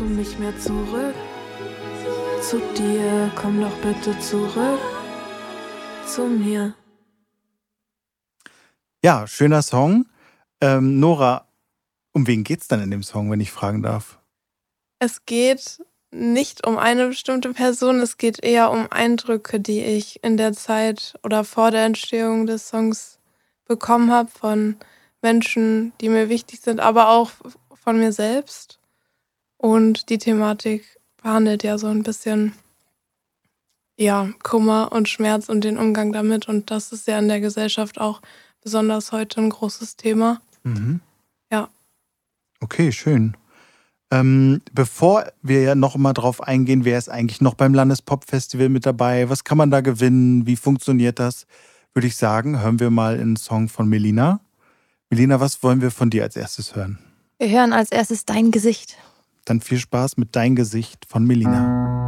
du nicht mehr zurück zu dir? Komm doch bitte zurück zu mir. Ja, schöner Song. Nora, um wen geht's dann in dem Song, wenn ich fragen darf? Es geht nicht um eine bestimmte Person, es geht eher um Eindrücke, die ich in der Zeit oder vor der Entstehung des Songs bekommen habe von Menschen, die mir wichtig sind, aber auch von mir selbst. Und die Thematik behandelt ja so ein bisschen Kummer und Schmerz und den Umgang damit. Und das ist ja in der Gesellschaft auch besonders heute ein großes Thema. Mhm. Ja. Okay, schön. Bevor wir ja noch mal drauf eingehen, wer ist eigentlich noch beim Landespop-Festival mit dabei, was kann man da gewinnen, wie funktioniert das, würde ich sagen, hören wir mal einen Song von Melina. Melina, was wollen wir von dir als erstes hören? Wir hören als erstes Dein Gesicht. Dann viel Spaß mit Dein Gesicht von Melina.